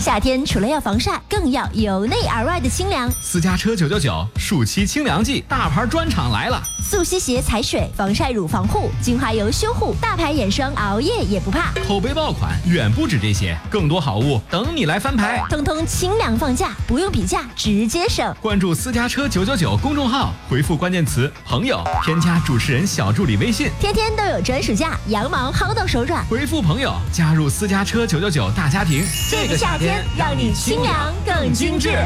夏天除了要防晒，更要由内而外的清凉。 私家车999暑期清凉季大牌专场来了， 速吸鞋踩水，防晒乳防护，精华油修护，大牌眼霜熬夜也不怕。 口碑爆款远不止这些，更多好物等你来翻牌， 通通清凉放价，不用比价直接省。 关注私家车999公众号，回复关键词朋友，添加主持人小助理微信， 天天都有专属价，羊毛薅到手软。 回复朋友加入私家车999大家庭， 这个夏天让你清凉更精致。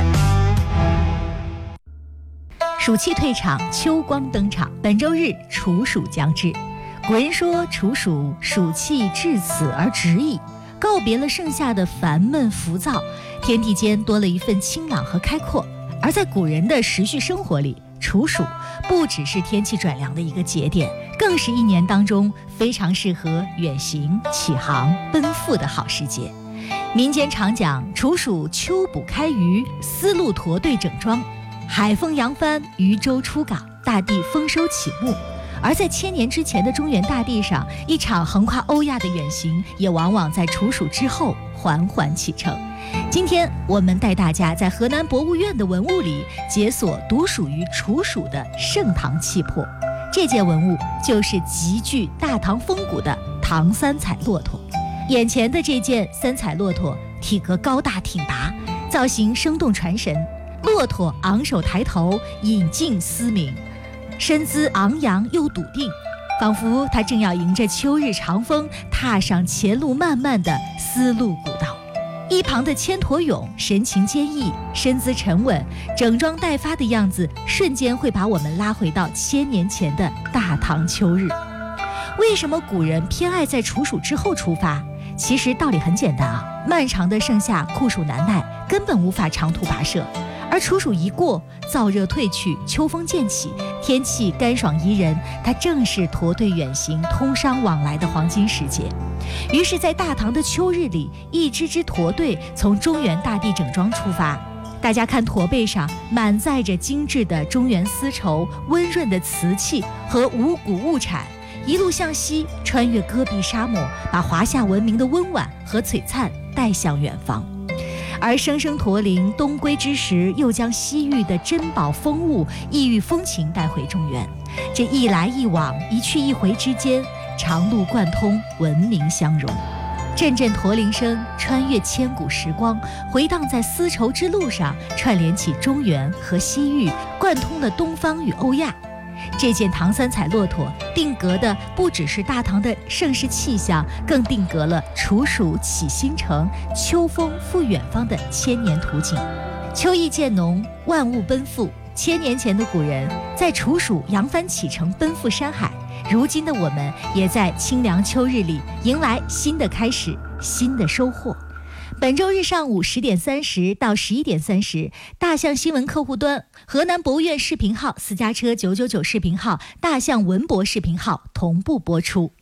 暑气退场，秋光登场。本周日处暑将至，古人说处暑，暑气至此而止矣。告别了盛夏的烦闷浮躁，天地间多了一份清朗和开阔。而在古人的时序生活里，处暑不只是天气转凉的一个节点，更是一年当中非常适合远行、启航、奔赴的好时节。民间常讲处暑秋捕开渔，丝路驼队整装，海风扬帆，渔舟出港，大地丰收启幕。而在千年之前的中原大地上，一场横跨欧亚的远行也往往在处暑之后缓缓启程。今天我们带大家在河南博物院的文物里解锁独属于处暑的盛唐气魄。这件文物就是极具大唐风骨的唐三彩骆驼。眼前的这件三彩骆驼体格高大挺拔，造型生动传神。骆驼昂首抬头，引颈嘶鸣，身姿昂扬又笃定，仿佛他正要迎着秋日长风，踏上前路漫漫的丝路古道。一旁的牵驼俑神情坚毅，身姿沉稳，整装待发的样子，瞬间会把我们拉回到1000年前的大唐秋日。为什么古人偏爱在处暑之后出发？其实道理很简单啊，漫长的盛夏酷暑难耐，根本无法长途跋涉。而处暑一过，燥热退去，秋风渐起，天气干爽宜人，它正是驼队远行、通商往来的黄金时节。于是在大唐的秋日里，一支支驼队从中原大地整装出发。大家看驼背上满载着精致的中原丝绸、温润的瓷器和五谷物产，一路向西，穿越戈壁沙漠，把华夏文明的温婉和璀璨带向远方。而生生驼铃东归之时，又将西域的珍宝风物、异域风情带回中原。这一来一往、一去一回之间，长路贯通，文明相融。阵阵驼铃声穿越千古时光，回荡在丝绸之路上，串联起中原和西域，贯通了东方与欧亚。这件唐三彩骆驼定格的不只是大唐的盛世气象，更定格了处暑起新城、秋风赴远方的千年图景。秋意渐浓，万物奔赴。1000年前的古人在处暑扬帆启程，奔赴山海。如今的我们也在清凉秋日里迎来新的开始，新的收获。本周日上午10点30到11点30，大象新闻客户端、河南博物院视频号、私家车999视频号、大象文博视频号同步播出。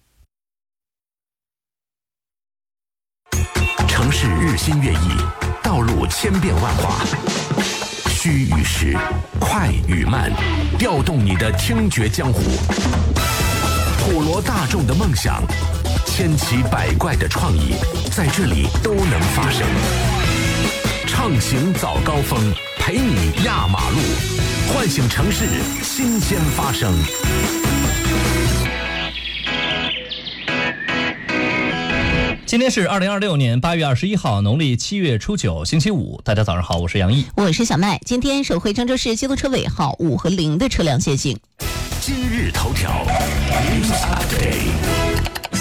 城市日新月异，道路千变万化，虚与实，快与慢，调动你的听觉江湖，普罗大众的梦想，千奇百怪的创意，在这里都能发生。畅行早高峰，陪你压马路，唤醒城市新鲜发生。 今天是2026年8月21号，农历7月初9，星期五。大家早上好，我是杨毅， 我是小麦。今天首会郑州市机动车尾号5和0的车辆限行。 今日头条 News Update。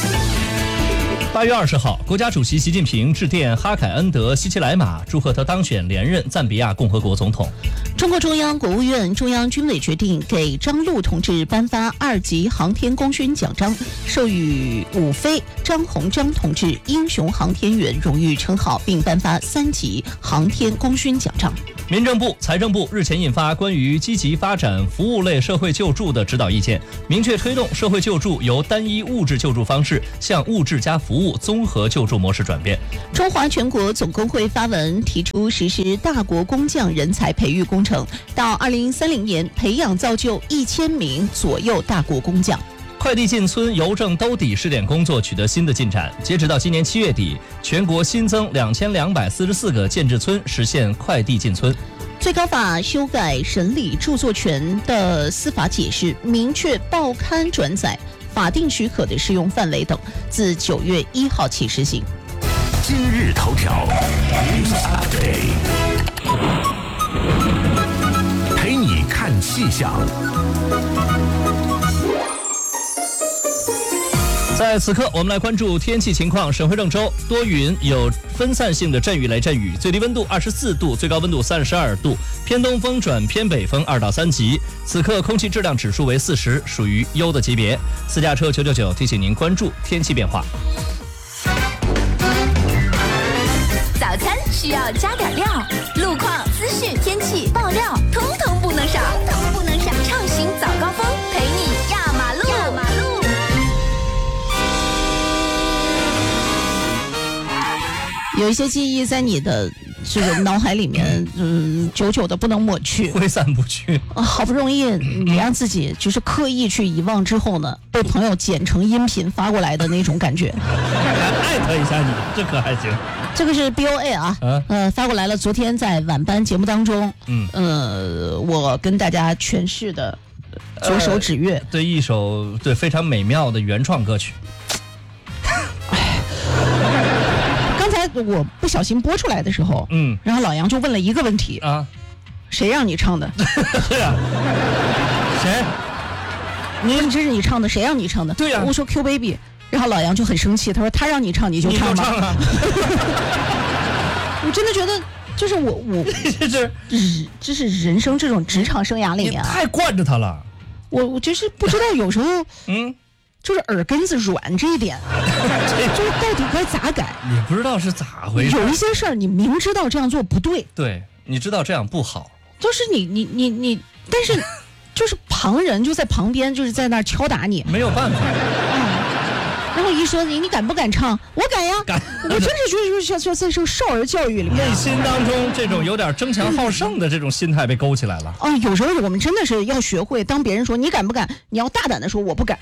8月20号，国家主席习近平致电哈凯恩德希奇莱马，祝贺他当选连任赞比亚共和国总统。 中国中央、国务院、中央军委决定给张陆同志颁发2级航天功勋奖章，授予伍飞、张鸿章同志英雄航天员荣誉称号，并颁发3级航天功勋奖章。 民政部、财政部日前印发关于积极发展服务类社会救助的指导意见，明确推动社会救助由单一物质救助方式向物质加服务综合救助模式转变。 中华全国总工会发文提出实施大国工匠人才培育工程，到2030年培养造就1000名左右大国工匠。 快递进村、邮政兜底试点工作取得新的进展。截止到今年7月底，全国新增2244个建制村实现快递进村。 最高法修改审理著作权的司法解释，明确报刊转载法定许可的适用范围等，自9月1号起实行。 今日头条 News Update， 陪你看气象。 在此刻，我们来关注天气情况。省会郑州多云，有分散性的阵雨雷阵雨，最低温度24度，最高温度32度，偏东风转偏北风2到3级。此刻空气质量指数为40，属于优的级别。私家车999提醒您关注天气变化。 早餐需要加点料，路况、资讯、天气、爆料，通通不能少，畅行早高峰，陪你压马路。 有一些记忆在你的这个脑海里面，久久的不能抹去， 挥散不去。 好不容易你让自己就是刻意去遗忘之后呢，被朋友剪成音频发过来的那种感觉。 艾特一下你，这可还行。 这个是 BOA 啊，发过来了。昨天在晚班节目当中，我跟大家诠释的《左手指月》， 对，一首非常美妙的原创歌曲。 我不小心播出来的时候，然后老杨就问了一个问题啊，谁让你唱的？ 对呀，谁？ 这是你唱的，谁让你唱的？ 对呀， 我说 Q Baby， 然后老杨就很生气，他说他让你唱你就唱吧。我真的觉得，就是我这是人生这种职场生涯里面太惯着他了。 我就是不知道有时候就是耳根子软这一点，就是到底该咋改？ 你不知道是咋回事。 有一些事儿你明知道这样做不对， 对，你知道这样不好， 就是你，但是就是旁人就在旁边，就是在那儿敲打你， 没有办法。 然后一说你敢不敢唱？我敢呀！我真是觉得像在这个少儿教育里面， 内心当中这种有点争强好胜的这种心态被勾起来了。 有时候我们真的是要学会，当别人说你敢不敢，你要大胆的说我不敢。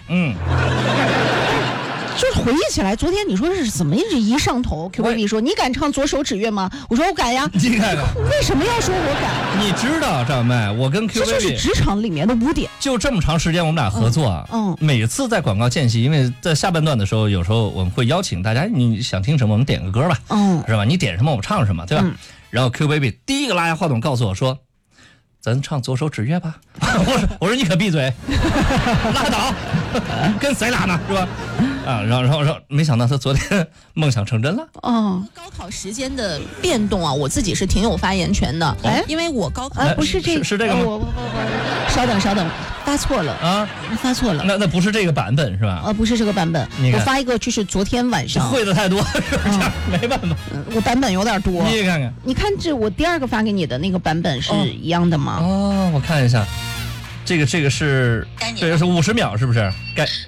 就是回忆起来，昨天你说是怎么一上头 ，Q Baby 说你敢唱《左手指月》吗？我说我敢呀。 你看看， 为什么要说我敢？ 你知道张妹，我跟 Q Baby 这就是职场里面的污点。 就这么长时间我们俩合作啊，每次在广告间隙，因为在下半段的时候，有时候我们会邀请大家，你想听什么，我们点个歌吧，是吧？你点什么我们唱什么，对吧？然后 Q Baby 第一个拉下话筒告诉我说，咱唱《左手指月》吧。我说你可闭嘴，拉倒，跟谁拉呢，是吧？然后没想到他昨天梦想成真了。 高考时间的变动啊，我自己是挺有发言权的。因为我高考不是这个， 是这个吗？ 稍等，发错了啊，发错了。 那不是这个版本是吧？ 不是这个版本。我发一个就是昨天晚上。 会的太多，是不是？没办法， 我版本有点多。 你看看， 你看这我第二个发给你的那个版本是一样的吗？ 我看一下。这个是50秒，是不是？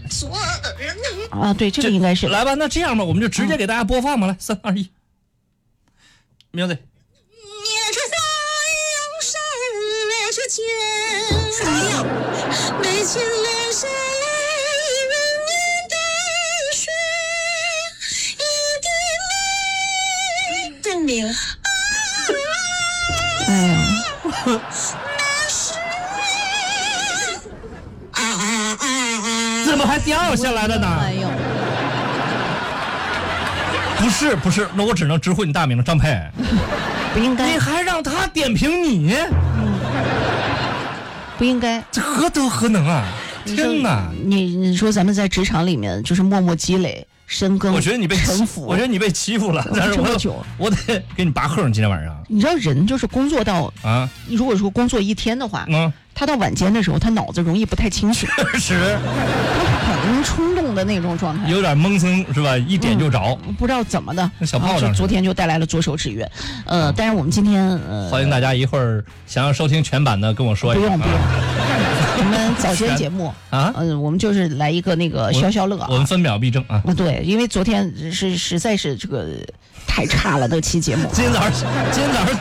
对，这个应该是。 来吧，那这样吧，我们就直接给大家播放吧。来，3、2、1 ，music。 哎呀。 怎么还掉下来了呢？ 哎呦， 不是，那我只能直呼你大名了，张佩。 不应该， 你还让他点评你？ 不应该， 这何德何能啊！天哪！ 你说咱们在职场里面就是默默积累。深耕， 我觉得你被欺负了，但是我得给你拔横。今天晚上， 你知道人就是工作到如果说工作一天的话，他到晚间的时候，他脑子容易不太清醒， 是， 他很冲动的那种状态， 有点懵僧是吧？一点就着， 不知道怎么的。 小炮仗， 昨天就带来了左手指月，但是我们今天欢迎大家一会儿想要收听全版的，跟我说一下。 不用。我们早间节目我们就是来一个那个消消乐， 我们分秒必争啊。 对，因为昨天实在是这个太差了，那期节目。 今天早上。